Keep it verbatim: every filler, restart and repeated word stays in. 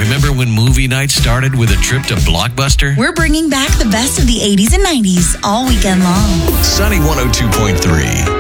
Remember when movie night started with a trip to Blockbuster? We're bringing back the best of the eighties and nineties all weekend long. Sunny one oh two point three.